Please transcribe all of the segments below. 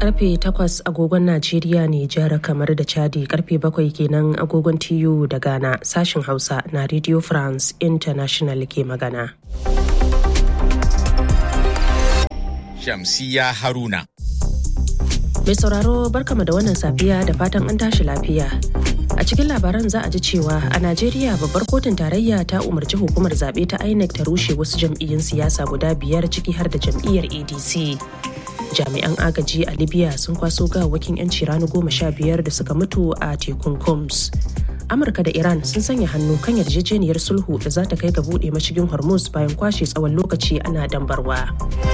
karfe 8 agogon Najeriya, Nijar, kamar da Chadi, karfe 7 kenan agogon TU da Ghana. Sashin Hausa na Radio France International ke magana. Shamsiya Haruna. Mai sauraro barkama da wannan safiya da fatan an tashi lafiya. A cikin labaran za a ji cewa a Najeriya babbar kotun tarayya ta umarci hukumar zaɓe ta INEC ta rushe wasu jam'iyyun siyasa guda 5 ciki har da jam'iyyar ADC. Jami'an agaji a Libya sun kwaso gawawwakin 'yanci rani 15 da suka mutu a tekun Combs. Amurka da Iran sun sanya hannu kan yarjejeniyar sulhu da za ta kai ga buɗe mashigin Hormuz bayan kwashe tsawon lokaci ana dambarwa.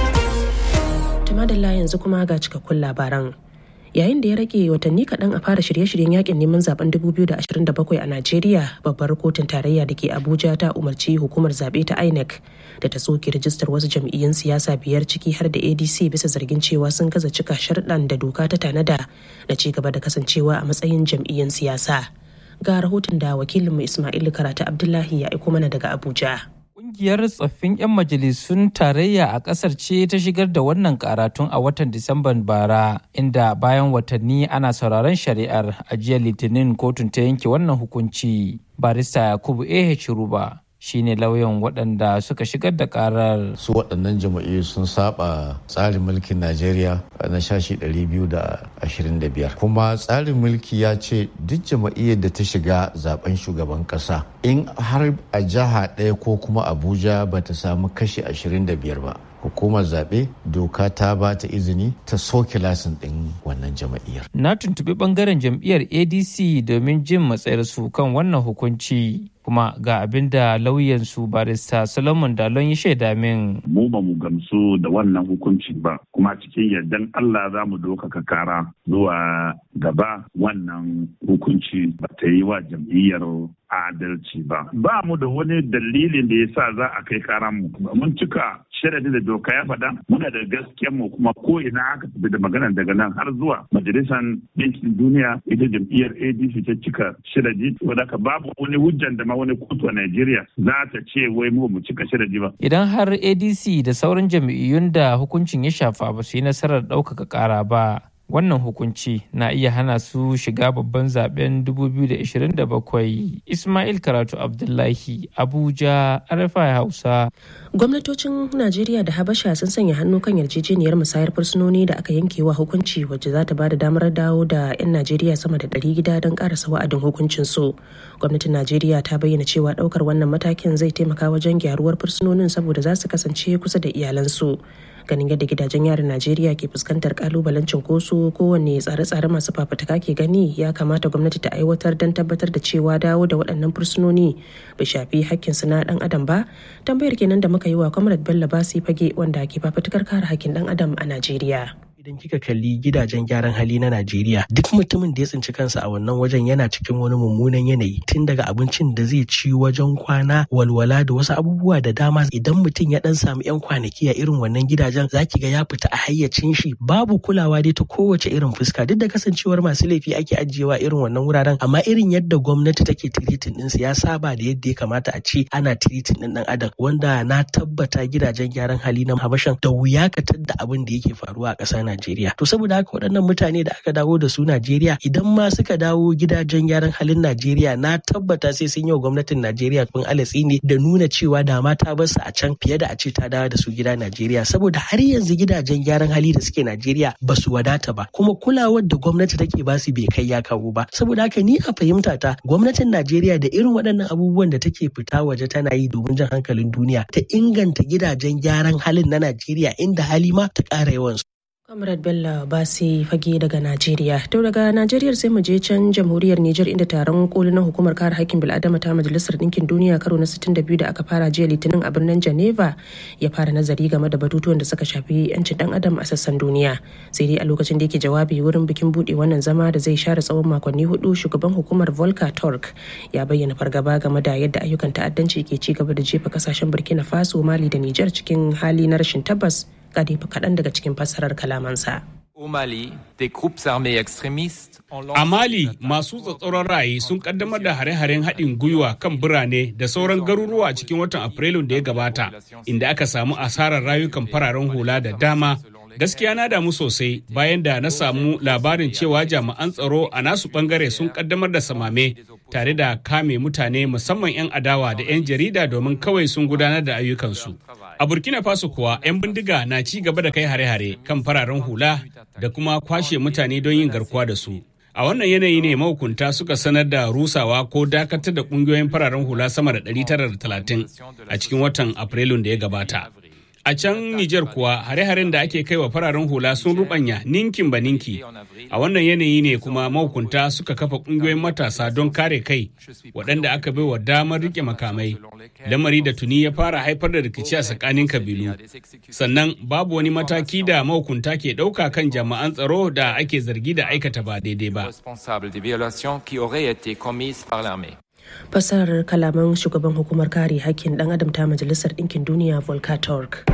Tumadalla yanzu kuma ga cikakkun labaran. Yayin da ya rage watanni kaɗan a fara shirye-shiryen yakin neman zaben 2027 a Najeriya, babbar kotun tarayya da ke Abuja ta umarci hukumar zaɓe ta INEC da ta soke rajistar wasu jam'iyyun siyasa 5 ciki har da ADC bisa zargin cewa sun gaza cika sharɗan da doka ta tanada na ci gaba da kasancewa a matsayin jam'iyyun siyasa. Ga rahoton da wakilinmu Ismail Karatu Abdullahi ya aiko mana daga Abuja. Ƙungiyar tsoffin 'yan majalisun tarayya a ƙasar ce ta shigar da wannan karatun a watan Disamban bara, inda bayan watanni ana sauraron shari'ar, a jiya Litinin kotun ta yanke wannan hukunci. Barista Yakubu Ruba shine lauyan waɗanda suka shigar da karar. Su waɗannan jama'iyyu sun saba tsarin mulkin Najeriya na shashi 225. Kuma tsarin mulki ya ce duk jama'iyyar da ta shiga zaben shugaban ƙasa, in har a jiha ɗaya ko kuma Abuja ba ta samu kashi 25 ba, hukumar zaɓe doka ta ba ta izini ta soke lasin ɗin wannan jama'iyyar. Na tuntuɓi ɓangaren jam'iyyar ADC domin jin matsayarsu kan wannan hukunci. Kuma ga abin da lauyansu barista Solomon Dalon ya shaida min. Mu ba mu gamsu da wannan hukunci ba, kuma cikin yardan Allah za mu dokaka kara zuwa gaba. Wannan hukunci ba ta yi wa jam'iyyar adalci ba. Ba mu da wani dalilin da ya sa za a kai karan mu. Mun cika sharadi da doka ya faɗa, muna da gaskiyar mu, kuma ko ina aka tafi da magana daga nan har zuwa majalisar ɗinkin duniya, ita jam'iyyar ADC ta cika sharadi, saboda ka babu wani hujjan da wani kotu a Najeriya za ta ce wai mu cika sharadi ba. Idan har ADC da sauran jam'iyyun da hukuncin ya shafa ba su yi nasarar ɗaukaka ƙara ba, wannan hukunci na iya hana su shiga babban zaben 2027. Ismail Karatu Abdullahi, Abuja, RFI Hausa. Gwamnatocin Najeriya da Habasha sun sanya hannu kan yarjejeniyar musayar fursunoni da aka yanke wa hukunci, wacce za ta ba da damar dawo da 'yan Najeriya sama da 100 gida don karasa wa'adin hukuncin su. Gwamnatin Najeriya ta bayyana cewa daukar wannan matakin zai taimaka wajen gyaruwar fursunonin saboda za su kasance kusa da iyalansu. Ganin yadda gidajen yarin Najeriya ke fuskantar kalubalen cinkoso, kowanne tsare-tsare masu fafutuka ke gani ya kamata gwamnati ta aiwatar don tabbatar da cewa dawo da waɗannan fursunoni bai shafi hakkinsu na ɗan adam ba. Tambayar kenan da muka yi wa Comrade Bello Basi Fage, wanda ke fafutukar kare hakkin ɗan adam a Najeriya. Idan kika kalli gidajen gyaran hali na Najeriya, duk mutumin da ya tsinci kansa a wannan wajen yana cikin wani mummunan yanayi, tun daga abincin da zai ci, wajen kwana, walwala da wasu abubuwa da dama. Idan mutum ya dan samu 'yan kwanaki a irin wannan gidajen, zaki ga ya fita a hayyacin shi, babu kulawa dai ta kowace irin fuska, duk da kasancewar masu laifi ake ajiyewa irin wannan wuraren, amma irin yadda gwamnati take tiritin ɗinsu ya saba da yadda ya kamata a ce ana tiritin ɗin ɗan adam, wanda na tabbata gidajen gyaran hali na Habashan da wuya ka tadda abin da yake faruwa a ƙasar Najeriya. To saboda haka waɗannan mutane da aka dawo da su Najeriya, idan ma suka dawo gidajen gyaran halin Najeriya, na tabbata sai sun yi wa gwamnatin Najeriya kun alatsi ne da nuna cewa da ma ta bar su a can fiye da a ce ta dawo da su gida Najeriya, saboda har yanzu gidajen gyaran hali da suke Najeriya ba su wadata ba, kuma kulawar da gwamnati take ba su bai kai ya kawo ba. Saboda haka ni a fahimta ta, gwamnatin Najeriya da irin waɗannan abubuwan da take fita waje tana yi domin jan hankalin duniya, ta inganta gidajen gyaran halin na Najeriya, inda hali ma ta ƙara yawansu. Comrade Bello Basi Fage daga Najeriya. To daga Najeriya sai mu je can jamhuriyar Nijar, inda taron koli na hukumar kare haƙƙin bil'adama ta Majalisar Ɗinkin Duniya karo na 62 da aka fara jiya Litinin a birnin Geneva ya fara nazari game da batutuwan da suka shafi 'yancin ɗan adam a sassan duniya. Sai dai a lokacin da yake jawabi wurin bikin buɗe wannan zama da zai share tsawon makonni 4, shugaban hukumar Volker Turk ya bayyana fargaba game da yadda ayyukan ta'addanci ke ci gaba da jefa kasashen Burkina Faso, Mali da Nijar cikin hali na rashin tabbas. Kaɗan daga cikin fassarar kalamansa. A Mali, masu tsatsauran ra'ayi sun kaddamar da hare-haren haɗin gwiwa kan birane da sauran garuruwa a cikin watan Afrilun da ya gabata, inda aka samu asarar rayukan fararen hula da dama Gaskiya na damu sosai bayan da na samu labarin cewa jami'an tsaro a nasu bangare sun kaddamar da samame tare da kame mutane musamman 'yan adawa da 'yan jarida domin kawai sun gudanar da ayyukansu. A Burkina Faso kuwa 'yan bindiga na ci gaba da kai hare-hare kan fararen hula da kuma kwashe mutane don yin garkuwa da su. A wannan yanayi ne mahukunta suka sanar da rusawa ko dakatar da kungiyoyin fararen hula sama da 930 a cikin watan Afrilun da ya gabata. A can Nijar kuwa hare-haren da ake kai wa fararen hula sun rubanya ninkin ba ninki. A wannan yanayi ne kuma mahukunta suka kafa kungiyoyin matasa don kare kai waɗanda aka bai wa damar rike makamai. Lamari da tuni ya fara haifar da rikici a tsakanin kabilu. Sannan babu wani mataki da mahukunta ke ɗauka kan jami'an tsaro da ake zargi da aikata ba daidai ba. Fasarar kalaman shugaban hukumar kare hakkin ɗan adam ta Majalisar Ɗinkin Duniya Volker Turk.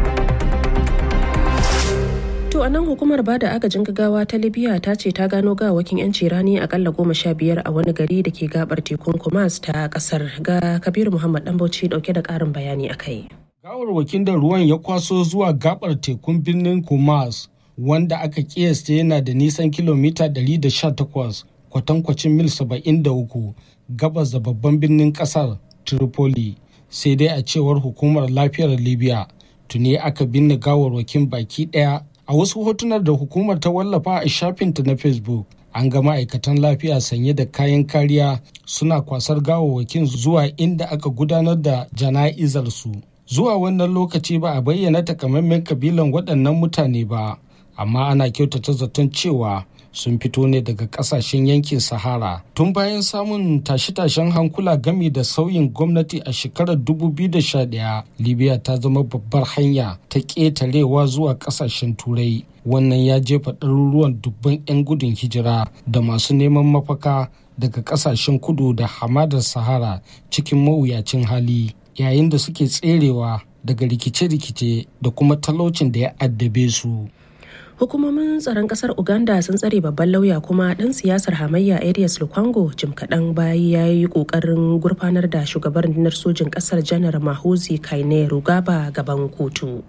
To a nan hukumar bada agajin gaggawa ta Libya ta ce ta gano gawakin 'yanci rani akalla 15 a wani gari da ke gabar tekun Kumas ta kasar. Ga Kabiru Muhammad Dambauci dauke da karin bayani akai. Gawarwakin da ruwan ya kwaso zuwa gabar tekun birnin Kumas wanda aka kiyasta yana da nisan kilomita 118 kwatankwacin mil 73 gabas da babban birnin kasar Tripoli. Sai dai a cewar hukumar lafiyar Libya tuni aka binne gawarwakin baki daya. A wasu hotunan da hukumar ta wallafa a shafinta na Facebook, an ga ma'aikatan lafiya sanye da kayan kariya suna kwasar gawawwakin zuwa inda aka gudanar da jana'izar su. Zuwa wannan lokaci ba a bayyana takamaiman kabilan waɗannan mutane ba, amma ana kyautata zaton cewa sun fito ne daga kasashen yankin Sahara. Tun bayan samun tashe-tashen hankula gami da sauyin gwamnati a shekarar 2011, Libya ta zama babbar hanya ta ƙetarewa zuwa kasashen Turai. Wannan ya jefa ɗaruruwan dubban 'yan gudun hijira da masu neman mafaka daga kasashen kudu da hamadar Sahara cikin mawuyacin hali, yayin da suke tserewa daga rikice-rikice da kuma talaucin da ya addabe su. Hukumomin tsaron kasar Uganda sun tsare babban lauya kuma ɗan siyasar hamayya Arias Lukwango jim kaɗan bayan ya yi ƙoƙarin gurfanar da shugaban rundunar sojin ƙasar Janar Mahuzi Kainerugaba gaban kotu.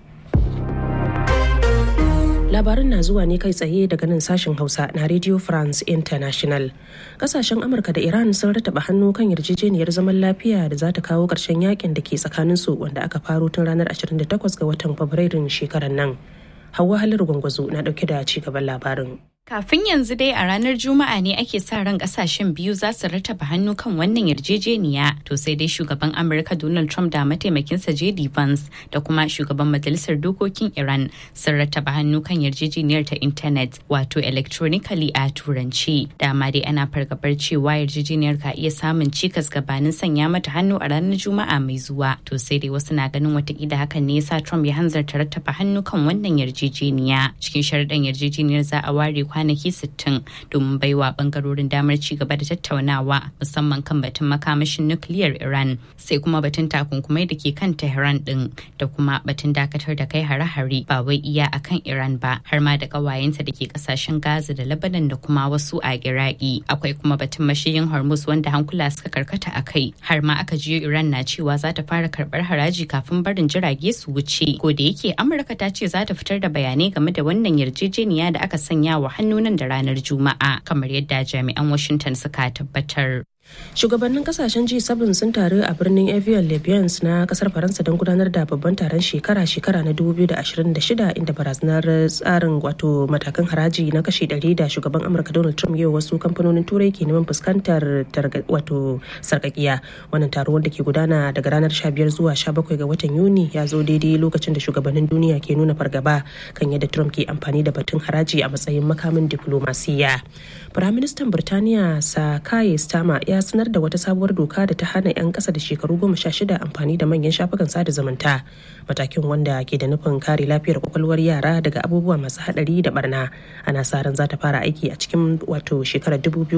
Labarin na zuwa ne kai tsaye daga nan sashen Hausa na Radio France International. Kasashen Amurka da Iran sun rataba hannu kan yarjejeniyar zaman lafiya da za ta kawo ƙarshen yakin da ke tsakaninsu wanda aka faro tun ranar 28 ga watan Fabrairun shekarar nan. Hauwa Haliru Gwangwazo na dauke da ci gaban labarin. Kafin yanzu dai a ranar Juma'a ne ake sa ran kasashen biyu za su rattaba hannu kan wannan yarjejeniya. To sai dai shugaban Amurka Donald Trump da mataimakinsa JD Vance da kuma shugaban Majalisar Dokokin Iran sun rattaba hannu kan yarjejeniyar ta intanet wato electronically a turanci. Dama dai ana fargabar cewa yarjejeniyar ka iya samun cikas gabanin sanya mata hannu a ranar Juma'a mai zuwa. To sai dai wasu na ganin watakila hakan ne yasa Trump ya hanzarta rattaba hannu kan wannan yarjejeniya. Cikin sharuɗan yarjejeniyar za a ware kwanaki 60 domin baiwa bangarorin damar ci gaba da tattaunawa musamman kan batun makamashin nukiliyar Iran sai kuma batun takunkumai da ke kan Tehran din da kuma batun dakatar da kai hare-hare ba wai iya akan Iran ba har ma da kawayenta da ke kasashen Gaza da Lebanon da kuma wasu a Iraki. Akwai kuma batun mashiyin Hormuz wanda hankula suka karkata a kai har ma aka jiyo Iran na cewa za ta fara karbar haraji kafin barin jirage su wuce. Ko da yake Amurka ta ce za ta fitar da bayanai game da wannan yarjejeniya da aka sanya wa hannunan da ranar Juma'a kamar yadda jami'an Washington suka tabbatar. Shugabannin kasashen G7 sun taru a birnin Evian Libyans na kasar Faransa don gudanar da babban taron shekara-shekara na 2026 inda barazanar tsarin wato matakan haraji na kashi 100 da shugaban Amurka Donald Trump yau wasu kamfanonin turai ke neman fuskantar wato sarkakiya. Wannan taro wanda ke gudana daga ranar 15 zuwa 17 ga watan Yuni ya zo daidai lokacin da shugabannin duniya ke nuna fargaba kan yadda Trump ke amfani da batun haraji a matsayin makamin diplomasiya. Firaministan Birtaniya Sir Keir Starmer ya sanar da wata sabuwar doka da ta hana 'yan ƙasa da shekaru 16 amfani da manyan shafukan sada zumunta, matakin wanda ke da nufin kare lafiyar kwakwalwar yara daga abubuwa masu haɗari da barna. Ana sa ran za ta fara aiki a cikin wato shekarar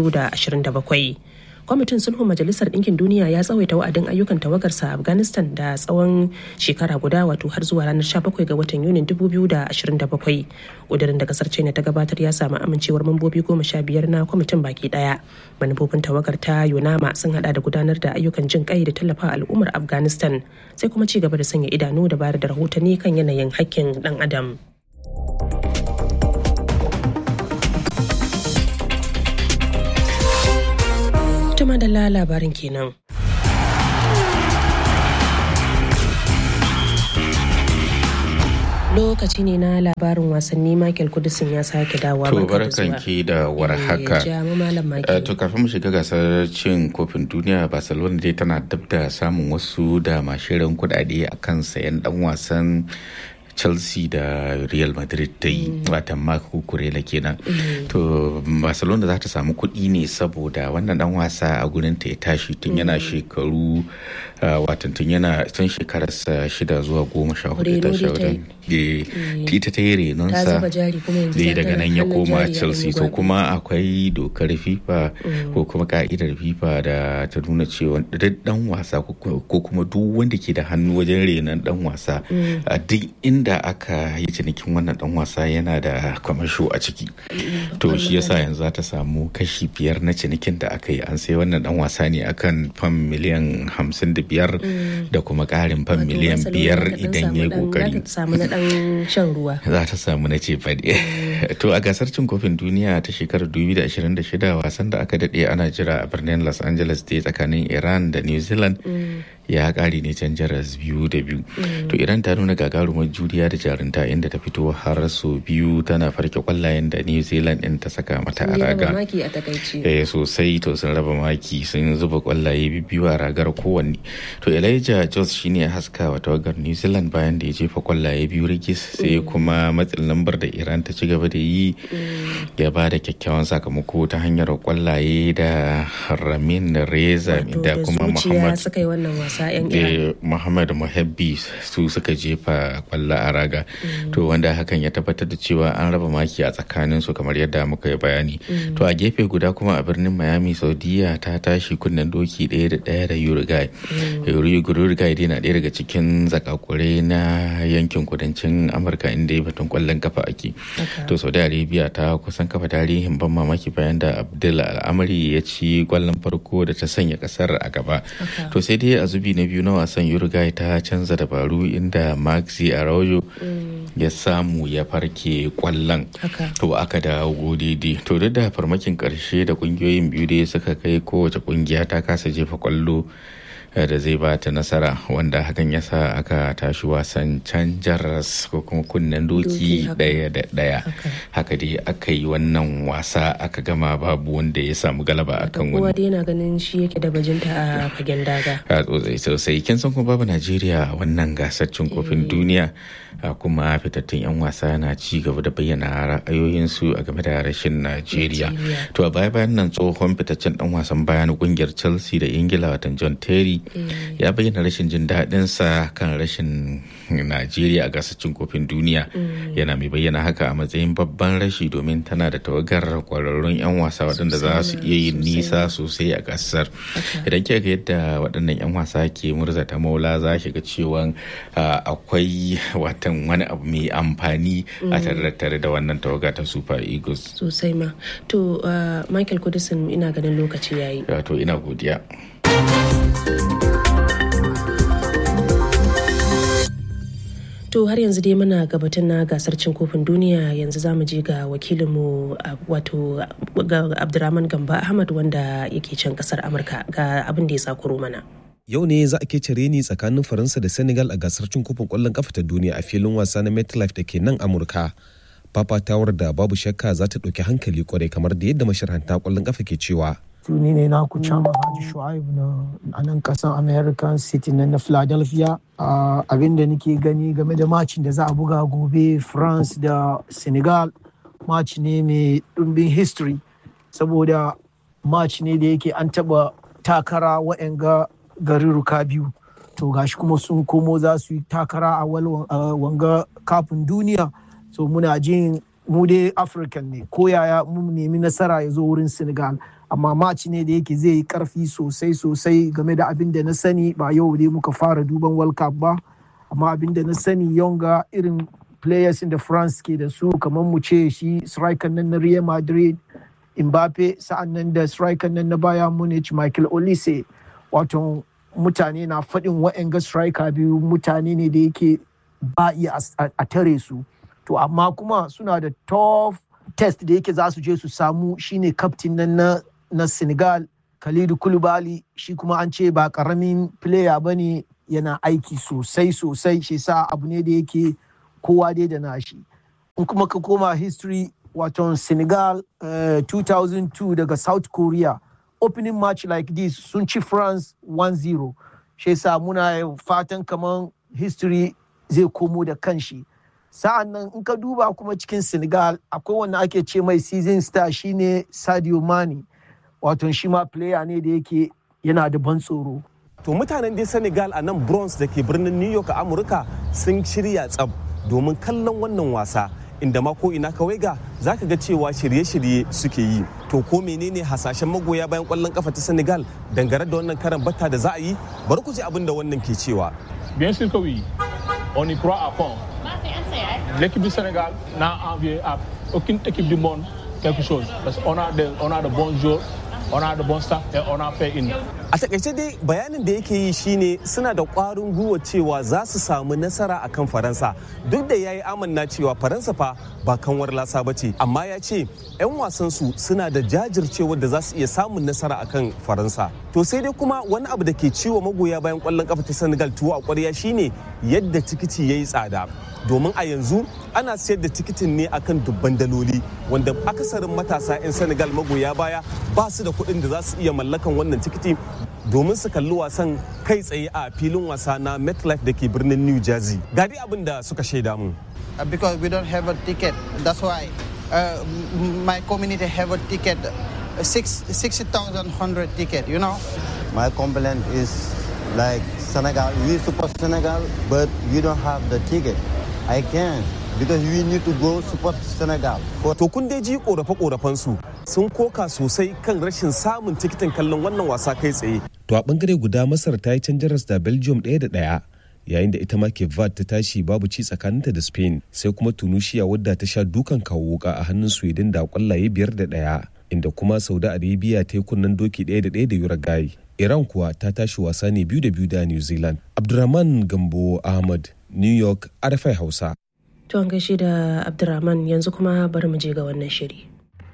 2027. Kwamitin sulhun Majalisar Ɗinkin Duniya ya tsawaita wa'adin ayyukan tawagarsa a Afghanistan da tsawon shekara guda wato har zuwa ranar 17 ga watan Yunin 2027. Ƙudurin da kasar China ta gabatar ya samu amincewar mambobi 15 na kwamitin baki ɗaya. Manufofin tawagar ta Yunama sun hada da gudanar da ayyukan jin kai da tallafa al'ummar Afghanistan sai kuma ci gaba da sanya idanu da bayar da rahotanni kan yanayin hakkin ɗan adam. madalla labarin kenan. Lokaci ne na labarin wasanni. Michael Kudisin ya sake dawowa. To barkanki da warhaka. To kafin mu shiga gasar cin kofin duniya, Barcelona dai tana dab da samun wasu da mashirin kudade akan sayan dan wasan Chelsea da Real Madrid ta yi watan Marc Cucurella kenan. To Barcelona za ta samu kuɗi ne saboda wannan dan wasa a gurin ta ya tashi tun yana shekaru watan tun shekararsa 6 zuwa 14 ta shawarar ita ta yi renonsa daga nan ya koma Chelsea. To kuma akwai dokar FIFA ko kuma ka'idar FIFA da ta nuna cewa duk dan wasa ko kuma duk wanda ke da hannu wajen renon dan wasa a duk inda aka yi cinikin wannan dan wasa yana da kwamasho a ciki. To shi yasa yanzu za ta samu kashi 5 na cinikin da aka yi. An sai wannan dan wasa ne akan fam miliyan 55 da kuma karin fam miliyan 5 idan ya yi kokari. Za ta samu na ce fadi. To a gasar cin kofin duniya ta shekarar 2026 wasan da aka dade ana jira a birnin Los Angeles da tsakanin Iran da New Zealand ya kare ne can jaras 2-2. To Iran ta nuna gagarumar juriya da jarunta inda ta fito har so biyu tana farke kwallayen da New Zealand din ta saka mata a raga. Sosai to sun raba maki, sun zuba kwallaye biyu a ragar kowanne. To Elijah Jos shine ya haska wa tawagar New Zealand bayan da ya jefa kwallaye biyu rigis, sai kuma matsin lambar da Iran ta ci gaba da yi ya ba da kyakkyawan sakamako ta hanyar kwallaye da Ramin Reza da kuma Muhammad Muhabbi su suka jefa kwallo a raga. To wanda hakan ya tabbatar da cewa an raba maki a tsakanin su kamar yadda muka yi bayani. To a gefe guda kuma a birnin Miami, Saudiya ta tashi kunnen doki 1-1 da Uruguay. Uruguay dai na ɗaya daga cikin zakakure na yankin kudancin Amurka inda ya batun kwallon kafa ake. To Saudi Arabia ta kusan kafa tarihin ban mamaki bayan da Abdul Al'amari ya ci kwallon farko da ta sanya kasar a gaba. To sai dai a zubi na biyu na wasan Uruguay ta canza dabaru inda Maxi Araujo ya samu ya farke kwallon. To aka dawo daidai. To duk da farmakin karshe da kungiyoyin biyu dai suka kai, kowace kungiya ta kasa jefa kwallo da zai ba ta nasara, wanda hakan ya sa aka tashi wasan can jaras ko kuma kunnen doki 1-1. Haka dai aka yi wannan wasa aka gama babu wanda ya samu galaba akan wani. Kowa dai yana ganin shi yake da bajinta a fagen daga. Sosai kin san kuma babu Najeriya wannan gasar cin kofin duniya, kuma fitattun 'yan wasa na ci gaba da bayyana ra'ayoyinsu a game da rashin Najeriya. To a baya-bayan nan tsohon fitaccen dan wasan baya na kungiyar Chelsea da Ingila watan John Terry ya bayyana rashin jin daɗinsa kan rashin Najeriya a gasar cin kofin duniya. Yana mai bayyana haka a matsayin babban rashi domin tana da tawagar kwararrun 'yan wasa waɗanda za su iya yin nisa sosai a gasar. Idan kika ga yadda waɗannan 'yan wasa ke murzata maula, za ki ga cewa akwai watan wani abu mai amfani a tare da wannan tawaga ta Super Eagles. Sosai ma. To Michael Kudisin, ina ganin lokaci yayi. To ina godiya. To har yanzu dai muna gabatun na gasar cin kofin duniya. Yanzu za mu je ga wakilinmu wato ga Abdurrahman Gamba Ahmad wanda yake can kasar Amurka ga abin da ya sakuro mana. Yau ne za a ke cire ni tsakanin Faransa da Senegal a gasar cin kofin kwallon kafa ta duniya a filin wasa na MetLife da ke nan Amurka. Fafatawar da babu shakka za ta ɗauki hankali kwarai kamar da yadda masharhanta kwallon kafa ke cewa. Ni ne na ku Chama Haji Shu'aib a nan kasan American City na Philadelphia. Abin da nake gani game da macin da za a buga gobe France da Senegal, match ne mai ɗumbin history, saboda match ne da yake an taɓa takara wa'anga garuruka biyu. To gashi kuma sun komo za su yi takara a wanga kafin duniya. So muna jin mu dai African ne, ko yaya mu nemi nasara ya zo wurin Senegal. Amma match ne da yake zai yi karfi sosai game da abin da na sani. Ba yau dai muka fara duban World Cup ba, amma abin da na sani yonga irin players in da France ke da su, kamar mu ce shi striker nan na Real Madrid Mbappe, sa'an nan da striker nan na Bayern Munich Michael Olise. Wato mutane na faɗin wa'anga striker biyu mutane ne da yake ba iya a tare su. To amma kuma suna da tough test da yake za su je su samu shine captain nan na Senegal, Khalidu Koulibaly shi kuma an ce ba karamin player ba ne, yana aiki sosai shi sa abu ne da yake kowa dai da nashi. In kuma ka koma history wato Senegal 2002 daga South Korea, opening match like this sun ci France 1-0. Shi sa muna fatan kaman history zai komo da kanshi. Sa'an nan in ka duba kuma cikin Senegal akwai wanda ake ce mai season star shine Sadio Mane. Wato shi ma player ne da yake yana da ban tsoro. To mutanen dai Senegal a nan Bronx da ke birnin New York a Amurka sun shirya tsab domin kallon wannan wasa, inda ma ko ina kawai ga zaka ga cewa shirye-shirye suke yi. To ko menene hasashen magoya bayan kwallon kafa ta Senegal dangane da wannan karan batta da za a yi? Bari ku ji abin da wannan ke cewa. Bien sûr que oui. On y croit à fond. L'équipe du Sénégal n'a envié à aucune équipe du monde quelque chose. Parce qu'on a de bons joueurs, on a de bons staff et on a fait une. A takaice dai bayanin da yake yi shine suna da ƙwarin gwiwa cewa za su samu nasara akan Faransa, duk da yayi amanna cewa Faransa fa ba kanwar lasa bace, amma ya ce 'yan wasan su suna da jajircewar da za su iya samun nasara akan Faransa. To sai dai kuma wani abu da ke ciwo magoya bayan ƙwallon kafa ta Senegal tuwo a ƙwarya shine yadda tikiti yayi tsada. Domin a yanzu ana sayar da tikitin ne akan dubban daloli, wanda akasarin matasa 'yan Senegal magoya baya ba su da kuɗin da za su iya mallakan wannan tikiti domin su kalli wasan kai tsaye a filin wasa na MetLife da ke birnin New Jersey. Ga dai abin da suka shaida mu. Because we don't have a ticket, that's why my community have a ticket, 60,100 ticket, you know. My complaint is like Senegal, we support Senegal, but we don't have the ticket. I can't. Because we need to go support Senegal. To kun dai ji korafe-korafen su sun koka sosai kan rashin samun tikitin kallon wannan wasa kai tsaye. To a bangare guda Masar ta yi canjaras da Belgium 1-1 yayin da ita ma Cape Verde ta tashi babu ci tsakaninta da Spain, sai kuma Tunisia wadda ta sha dukan kawo wuka a hannun Sweden da kwallaye 5-1, inda kuma Saudi Arabia ta yi kunnen doki 1-1 da Uruguay. Iran kuwa ta tashi wasa ne 2-2 da New Zealand. Abdurrahman Gambo Ahmad, New York, RFI Hausa. To an gaishe da Abdurrahman, yanzu kuma bari mu je ga wannan shiri.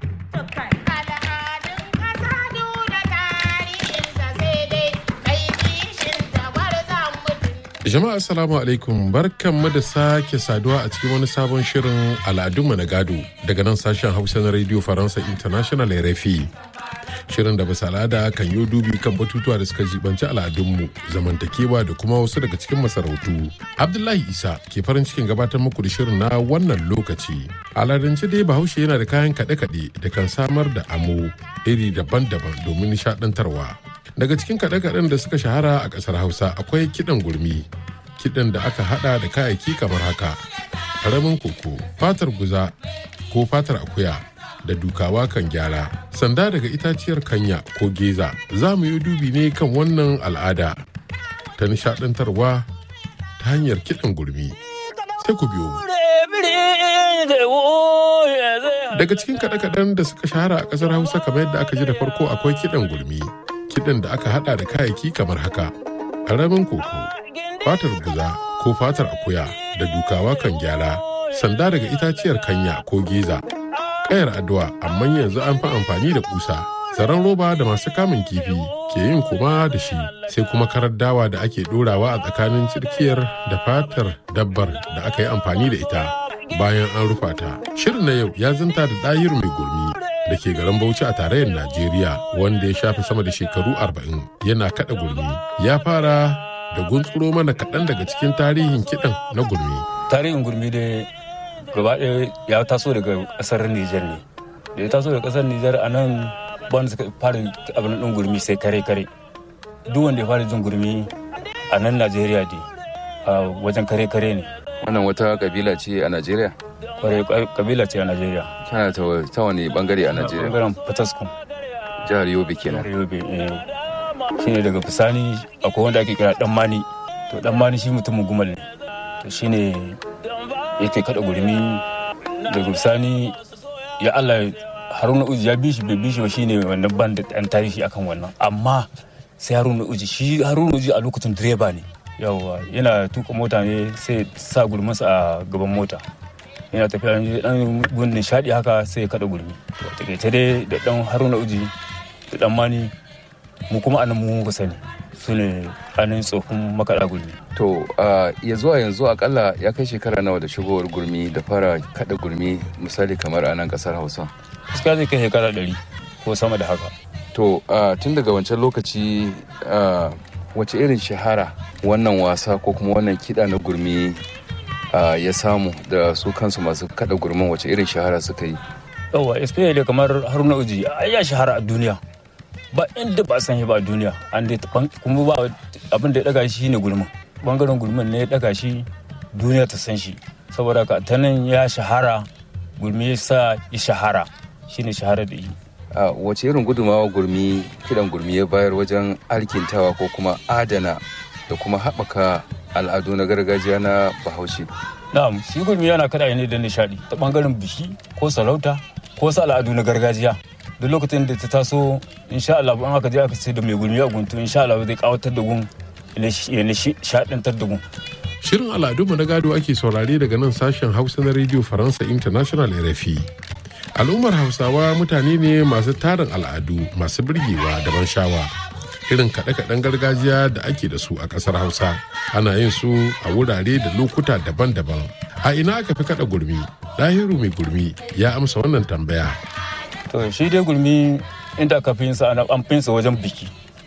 Jama'a assalamu alaikum, barkanmu da sake saduwa a cikin wani sabon shirin al'adunmu na gado daga nan sashen Hausa na Radio Faransa International RFI. Shirin da bisa al'ada kan yi dubi kan batutuwa da suka jibanci al'adunmu, zamantakewa da kuma wasu daga cikin masarautu. Abdullahi Isa ke farin cikin gabatar muku da shirin na wannan lokaci. Al'adance dai Bahaushe yana da kayan kaɗe-kaɗe da kan samar da amo iri daban-daban domin nishaɗantarwa. Daga cikin kaɗe-kaɗen da suka shahara a ƙasar Hausa akwai kiɗan gurmi, kiɗan da aka haɗa da kayayyaki kamar haka: ƙaramin koko, fatar guza ko fatar akuya, da dukawa kan gyara, sanda daga itaciyar kanya ko geza. Za mu yi dubi ne kan wannan al'ada ta nishadantarwa ta hanyar kiɗan gurmi. Sai ku biyo mu. Daga cikin kaɗe-kaɗen da suka shahara a ƙasar Hausa kamar yadda aka ji da farko akwai kiɗan gurmi, kiɗan da aka haɗa da kayayyaki kamar haka: ƙaramin koko, fatar guza ko fatar akuya, da dukawa kan gyara, sanda daga itaciyar kanya ko geza, kayar addu'a amma yanzu an fi amfani da kusa, zaren roba da masu kamun kifi ke yin kuma da shi, sai kuma karar dawa da ake dorawa a tsakanin cirkiyar da fatar dabbar da aka yi amfani da ita bayan an rufa ta. Shirin na yau ya zanta da Ɗahiru mai gurmi da ke garin Bauchi a tarayyar Najeriya, wanda ya shafe sama da shekaru 40 yana kaɗa gurmi. Ya fara da guntsuro mana kaɗan daga cikin tarihin kiɗan na gurmi. Tarihin gurmi dai gaba ɗaya ya taso daga ƙasar Nijar ne. Da ya taso daga ƙasar Nijar a nan wanda suka fara abin ɗin gurmi sai kare-kare. Duk wanda ya fara jin gurmi a nan Najeriya dai a wajen kare-kare ne. Wannan wata kabila ce a Najeriya? Kwarai kabila ce a Najeriya. Tana ta wani bangare a Najeriya? Bangaren Fataskun. Jihar Yobe kenan. Jihar Yobe, shine daga bisani akwai wanda ake kira Dan Mani. To Dan Mani shi mutumin Gumal ne. To shine yake kada gurmi. Daga bisani ya Allah Haruna Uji ya bishi bai bishi ba, shine wannan ban da ɗan tarihi akan wannan. Amma sai Haruna Uji a lokacin direba ne. Yawwa yana tuka mota ne sai sa gurminsa a gaban mota. Yana tafiya dan gun nishadi haka sai ya kada gurmi. To takeice dai da dan Haruna Uji da Dan Mani mu kuma anan mu muka sani su ne anan tsofin makaɗa gurmi. To ya zuwa yanzu akalla ya kai shekara nawa da shigowar gurmi da fara kada gurmi misali kamar a nan kasar Hausa? Gaskiya zai kai shekara 100 ko sama da haka. To tun daga wancan lokaci wace irin shahara wannan wasa ko kuma wannan kiɗa na gurmi ya samu da su kansu masu kada gurmin wace irin shahara suka yi? Yawa especially kamar Haruna Uji ya shahara a duniya. Ba inda ba san shi ba a duniya an dai kuma ba abin da ya daga shi ne gulmin bangaren gulmin ne ya daga shi duniya ta san shi saboda ka ta nan ya shahara gulmi ya sa ya shahara shine shahara da yi. Wace irin gudumawa gurmi kidan gurmi ya bayar wajen alkintawa ko kuma adana da kuma haɓaka al'adu na gargajiya na Bahaushe? Na'am, shi gurmi yana kada ne da nishadi ta bangaren biki ko sarauta ko wasu al'adu na gargajiya. Duk lokacin da ta taso insha Allah in aka je aka sai da mai gurmi a guntu insha Allah zai kawatar da gun ya nishadantar da gun. Shirin al'adunmu na gado ake saurare daga nan sashen Hausa na Radio Faransa International RFI. Al'ummar Hausawa mutane ne masu tarin al'adu masu birgewa da ban shawa. Irin kaɗe-kaɗen gargajiya da ake da su a ƙasar Hausa ana yin su a wurare da lokuta daban-daban. A ina aka fi kaɗa gurmi? Dahiru mai gurmi ya amsa wannan tambaya. To shi dai gurmi inda aka fi yinsa an fi yinsa wajen biki.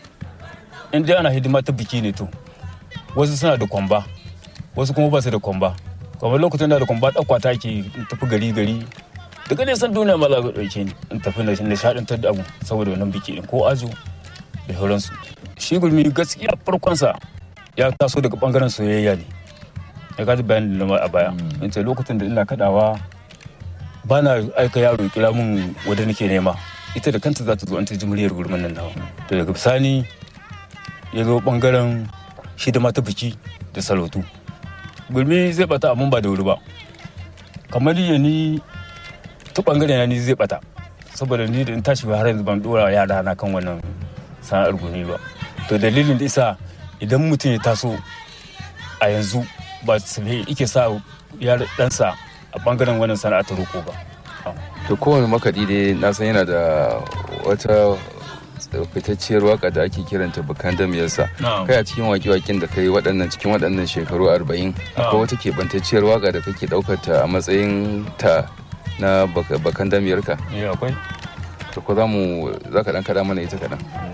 In dai ana hidima ta biki ne to. Wasu suna da kwamba, wasu kuma ba su da kwamba. Kamar lokacin da kwamba ɗaukwa ta ke tafi gari. Daga nisan duniya ma za ka ɗauke ni in tafi nishaɗantar da abu saboda wannan biki ɗin ko ajo da sauransu. Shi gurmi gaskiya farkonsa ya taso daga ɓangaren soyayya ne. Ya kaji bayanin da a baya. In ce lokacin da ina kaɗawa ba na aika yaro kira mun wadda nake nema ita da kanta za ta zo an ta ji muryar gurmin nan nawa to daga bisani ya zo bangaren hidima ta biki da salautu gurmi zai bata amma ba da wuri ba kamar ni ta bangaren ni zai bata saboda ni da in tashi har yanzu ban dora yara na kan wannan sana'ar gurmi ba to dalilin da isa idan mutum ya taso a yanzu ba su yake sa yar ɗansa a bangaren wannan sana'a ta roƙo ba. To kowane makaɗi dai na san yana da wata fitacciyar waka da ake kiranta bakan damiyarsa. Kai a cikin waƙe-waƙen da kai cikin waɗannan shekaru 40 akwai wata keɓantacciyar waka da kake ɗaukar ta a matsayin ta na bakan damiyarka? Akwai. To ko za ka ɗan kaɗa mana ita kaɗan?